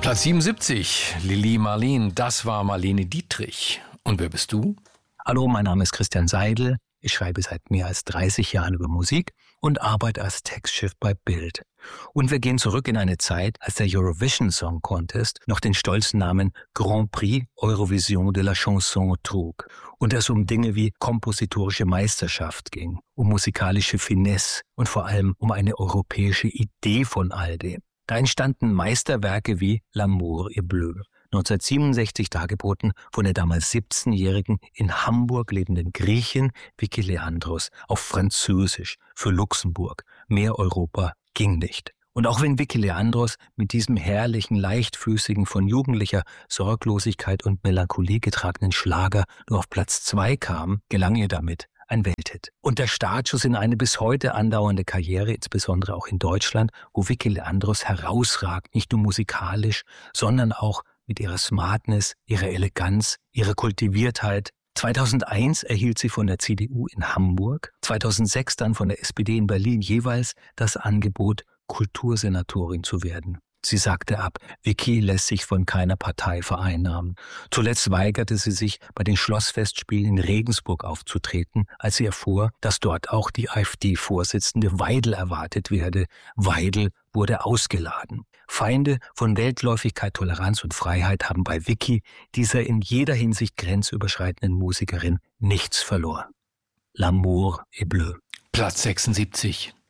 Platz 77, Lili Marleen, das war Marlene Dietrich. Und wer bist du? Hallo, mein Name ist Christian Seidel. Ich schreibe seit mehr als 30 Jahren über Musik und arbeite als Textchef bei Bild. Und wir gehen zurück in eine Zeit, als der Eurovision Song Contest noch den stolzen Namen Grand Prix Eurovision de la Chanson trug und es um Dinge wie kompositorische Meisterschaft ging, um musikalische Finesse und vor allem um eine europäische Idee von all dem. Da entstanden Meisterwerke wie L'amour est bleu, 1967 dargeboten von der damals 17-jährigen in Hamburg lebenden Griechin Vicky Leandros auf Französisch für Luxemburg. Mehr Europa ging nicht. Und auch wenn Vicky Leandros mit diesem herrlichen, leichtfüßigen, von jugendlicher Sorglosigkeit und Melancholie getragenen Schlager nur auf Platz 2 kam, gelang ihr damit ein Welthit. Und der Startschuss in eine bis heute andauernde Karriere, insbesondere auch in Deutschland, wo Vicky Leandros herausragt, nicht nur musikalisch, sondern auch mit ihrer Smartness, ihrer Eleganz, ihrer Kultiviertheit. 2001 erhielt sie von der CDU in Hamburg, 2006 dann von der SPD in Berlin jeweils das Angebot, Kultursenatorin zu werden. Sie sagte ab, Vicky lässt sich von keiner Partei vereinnahmen. Zuletzt weigerte sie sich, bei den Schlossfestspielen in Regensburg aufzutreten, als sie erfuhr, dass dort auch die AfD-Vorsitzende Weidel erwartet werde. Weidel wurde ausgeladen. Feinde von Weltläufigkeit, Toleranz und Freiheit haben bei Vicky, dieser in jeder Hinsicht grenzüberschreitenden Musikerin, nichts verloren. L'amour est bleu. Platz 76.